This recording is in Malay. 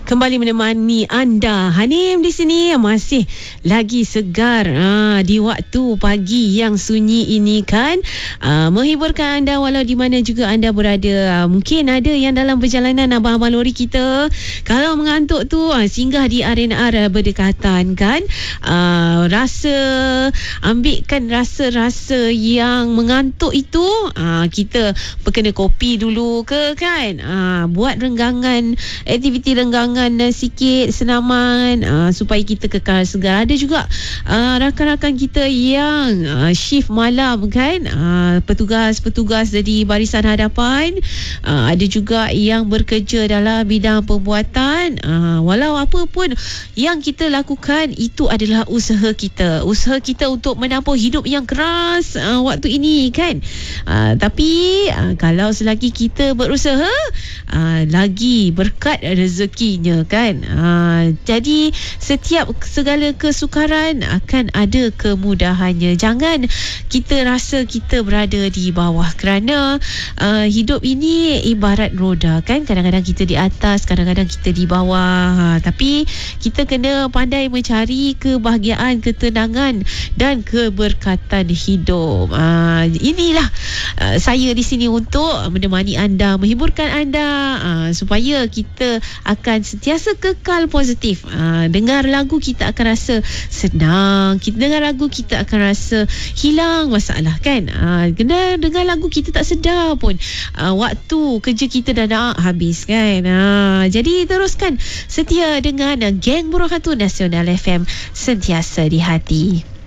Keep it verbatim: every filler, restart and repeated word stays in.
Kembali menemani anda, Hanim di sini masih lagi segar ha, di waktu pagi yang sunyi ini kan, ha, menghiburkan anda walau di mana juga anda berada. Ha, mungkin ada yang dalam perjalanan abang-abang lori kita, kalau mengantuk tu ha, singgah di R and R berdekatan kan, ha, rasa ambilkan rasa-rasa yang mengantuk itu, ha, kita perkena kopi dulu ke kan, ha, buat renggangan, aktiviti renggangan dan sikit senaman uh, supaya kita kekal segar. Ada juga uh, rakan-rakan kita yang uh, shift malam kan, uh, petugas-petugas di barisan hadapan, uh, ada juga yang bekerja dalam bidang pembuatan. Uh, walau apa pun yang kita lakukan, itu adalah usaha kita, usaha kita untuk menampung hidup yang keras uh, waktu ini kan. Uh, tapi uh, kalau selagi kita berusaha, uh, lagi berkat rezekinya kan. Ha, jadi setiap segala kesukaran akan ada kemudahannya. Jangan kita rasa kita berada di bawah, kerana uh, hidup ini ibarat roda kan. Kadang-kadang kita di atas, kadang-kadang kita di bawah. Ha, tapi kita kena pandai mencari kebahagiaan, ketenangan dan keberkatan hidup. Ha, inilah uh, saya di sini untuk menemani anda, menghiburkan anda, uh, supaya kita akan sentiasa kekal positif. Ha, dengar lagu kita akan rasa senang, kita dengar lagu kita akan rasa hilang masalah kan. Ha, kena dengar lagu kita tak sedar pun ha, waktu kerja kita dah nak habis kan. Ha, jadi teruskan setia dengan Geng Burung Hantu Nasional F M, sentiasa di hati.